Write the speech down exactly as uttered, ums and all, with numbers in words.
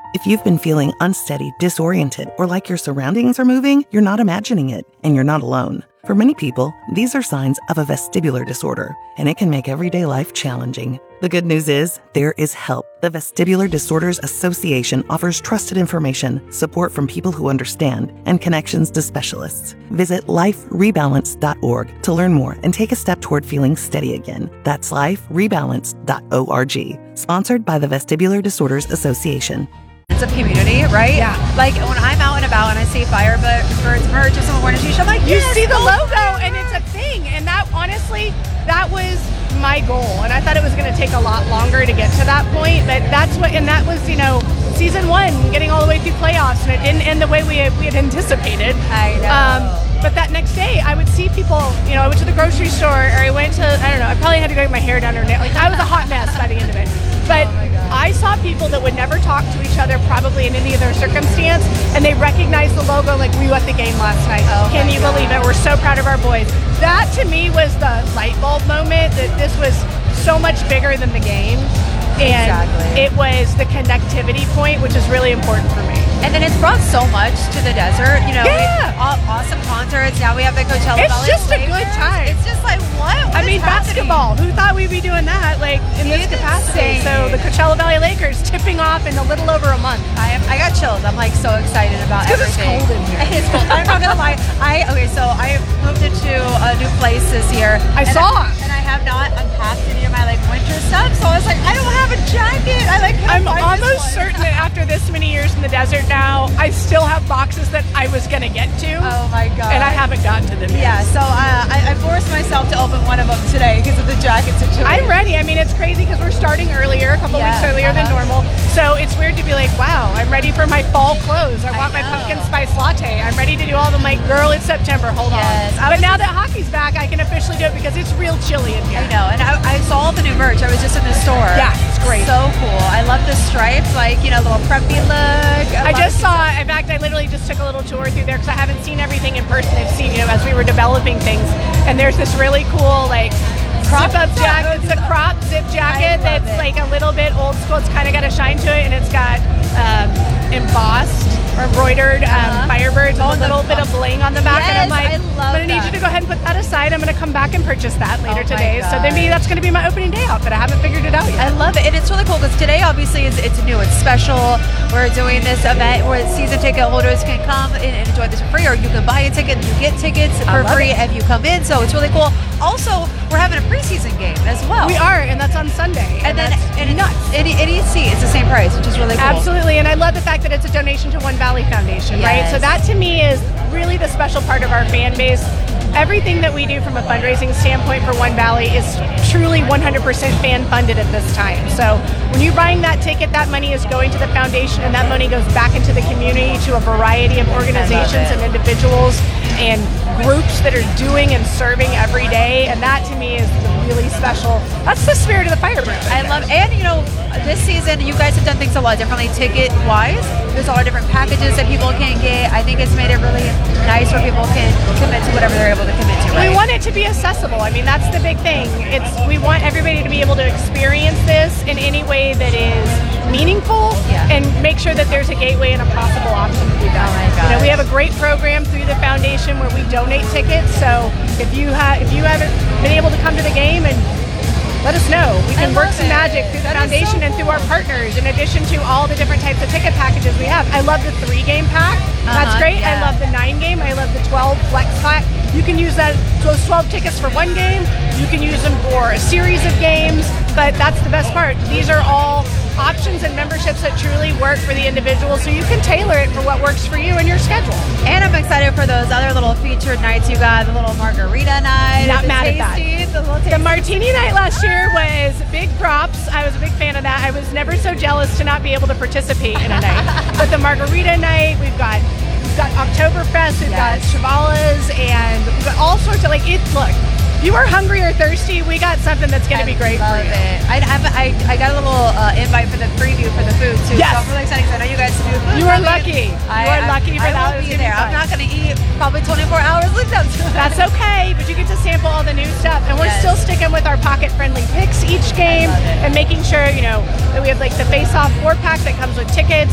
If you've been feeling unsteady, disoriented, or like your surroundings are moving, you're not imagining it, and you're not alone. For many people, these are signs of a vestibular disorder, and it can make everyday life challenging. The good news is, there is help. The Vestibular Disorders Association offers trusted information, support from people who understand, and connections to specialists. Visit life rebalance dot org to learn more and take a step toward feeling steady again. That's life rebalance dot org. Sponsored by the Vestibular Disorders Association. It's a community, right? Yeah. Like when I'm out and about and I see Firebirds merch or someone wearing a t-shirt, I'm like, you yes, see the go logo for it. and it's a thing. And that, honestly, that was my goal. And I thought it was going to take a lot longer to get to that point. But that's what, and that was, you know, season one, getting all the way through playoffs, and it didn't end the way we had, we had anticipated. I know. Um, but that next day, I would see people, you know, I went to the grocery store, or I went to, I don't know, I probably had to go get my hair done or nail. Like, I was a hot mess by the end of it. But oh I saw people that would never talk to each other probably in any other circumstance, and they recognized the logo like we were at the game last night. Oh Can you God. believe it? We're so proud of our boys. That to me was the light bulb moment, that this was so much bigger than the game. And exactly. It was the connectivity point, which is really important for me. And then it's brought so much to the desert, you know. Yeah. We, all, awesome concerts. Now we have the Coachella It's Valley just a Lakers. good time. It's just like, what? What I mean, is happening? basketball. Who thought we'd be doing that, like, in this It's capacity? insane. So the Coachella Valley Lakers tipping off in a little over a month. I am, I got chills. I'm like so excited about It's 'cause it's everything. cold in here. It's cold. I'm not gonna lie. I okay, so I moved into a new place this year. I and saw. I, and I have not unpacked any of my like winter stuff. So I was like, I don't have a jacket. I like. I'm find this almost one. certain that after this many years in the desert now, I still have boxes that I was going to get to. Oh my god. And I haven't gotten to them yet. Yeah, so uh, I, I forced myself to open one of them today because of the jacket situation. I'm ready. I mean, it's crazy because we're starting earlier, a couple Yeah, weeks earlier than uh-huh. normal. So it's weird to be like, wow, I'm ready for my fall clothes. I I want my know. pumpkin spice latte. I'm ready to do all the, like, girl, it's September, hold Yes, on. I But was now just- that hockey's back, I can officially do it because it's real chilly in here. I know, and I, I saw all the new merch. I was just in the store. Yeah, it's great. So cool. I love the stripes, like, you know, little preppy look. I just saw, in fact, I literally just took a little tour through there because I haven't seen everything in person. I've seen, you know, as we were developing things. And there's this really cool, like, Crop zip up jacket. jacket. It's a crop zip jacket love that's it. like a little bit old school. It's kind of got a shine to it, and it's got um, embossed or embroidered um, Uh-huh. Firebirds Oh, with a the- little bit of bling on the back. and I'm Yes, like, I love I'm gonna need that. you to go ahead and put that aside. I'm gonna come back and purchase that later Oh my today. So then maybe God. that's gonna be my opening day outfit. I haven't figured it out yet. I love it, and it's really cool because today obviously is it's new, it's special. We're doing this event where season ticket holders can come and and enjoy this for free, or you can buy a ticket and you get tickets I for love free it. if you come in. So it's really cool. Also, we're having a preseason game as well. We are, and that's on Sunday. and then that's and nuts. Any any seat is the same price, which is really cool. Absolutely, and I love the fact that it's a donation to One Valley Foundation, right? Yes. So that to me is really the special part of our fan base. Everything that we do from a fundraising standpoint for One Valley is truly one hundred percent fan funded at this time. So when you're buying that ticket, that money is going to the foundation, and that money goes back into the community to a variety of organizations it. and individuals and groups that are doing and serving every day. And that to me is really special. That's the spirit of the Firebirds. I love, and you know, this season you guys have done things a lot differently ticket wise. There's a lot of different packages that people can get. I think it's made it really nice where people can commit to whatever they're able to commit to, right? We want it to be accessible. I mean, that's the big thing. It's we want everybody to be able to experience this in any way that is meaningful, Yeah. and make sure that there's a gateway and a possible option to do that. Oh my You know, gosh. we have a great program through the foundation where we donate tickets. So if you have if you haven't been able to come to the game, and let us know. We I can work love some it. magic through the That is so foundation and through our cool. partners, in addition to all the different types of ticket packages we have. I love the three game pack. That's Uh-huh, great. I yeah. love the nine game. I love the twelve flex pack. You can use that those twelve tickets for one game. You can use them for a series of games. But that's the best part. These are all options and memberships that truly work for the individual, so you can tailor it for what works for you and your schedule. And I'm excited for those other little featured nights you got, the little margarita night. Not the mad at that. tasty, The, little The tasty. martini night last year was big props. I was a big fan of that. I was never so jealous to not be able to participate in a night. But the margarita night, we've got we've got Oktoberfest, we've Yes. got Chavalas, and we've got all sorts of like it. Look, if you are hungry or thirsty, we got something that's going to be great I love for you. it. I, have, I, I got a little uh, invite for the preview for the food too. Yes. So I'm really excited because I know you guys do food. You are coming. lucky. I, You are I- lucky for I that. will It's be gonna be there. I'm fun. not going to eat probably twenty-four hours leading up to it. That's okay, but you get to sample all the new stuff. And we're Yes. still sticking with our pocket-friendly picks each game love it. and making sure, you know, that we have like the face-off four-pack that comes with tickets.